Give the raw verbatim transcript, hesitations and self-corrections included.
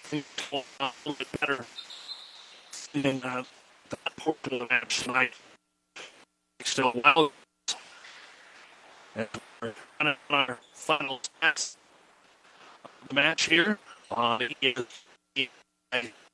things will go a little bit better in uh, that portion of the match tonight. Still well. And we're running on our final stats of the match here. Uh,